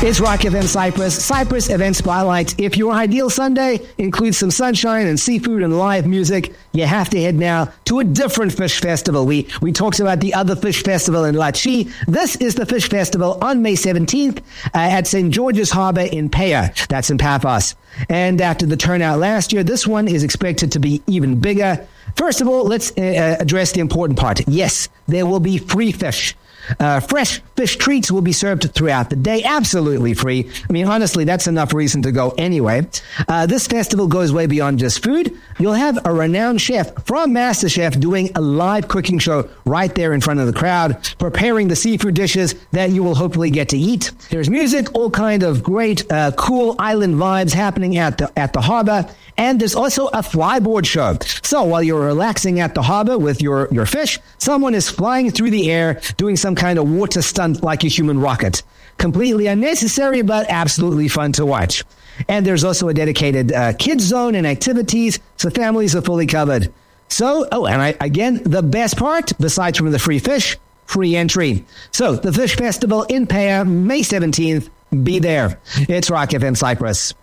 It's Rock FM Cyprus. Cyprus Event Spotlight. If your ideal Sunday includes some sunshine and seafood and live music, you have to head now to a different fish festival. We talked about the other fish festival in Lachi. This is the fish festival on May 17th at St. George's Harbour in Paya. That's in Paphos. And after the turnout last year, this one is expected to be even bigger. First of all, let's address the important part. Yes, there will be free fish. Fresh fish treats will be served throughout the day, absolutely free. I mean, honestly, that's enough reason to go anyway. This festival goes way beyond just food. You'll have a renowned chef from MasterChef doing a live cooking show right there in front of the crowd, preparing the seafood dishes that you will hopefully get to eat. There's music, all kind of great, cool island vibes happening at the harbor. And there's also a flyboard show. So while you're relaxing at the harbor with your fish, someone is flying through the air doing some kind of water stunt like a human rocket. Completely unnecessary, but absolutely fun to watch. And there's also a dedicated kids zone and activities, so families are fully covered. So, again, the best part, besides from the free fish, free entry. So the Fish Festival in Paya, May 17th, be there. It's Rock FM Cyprus.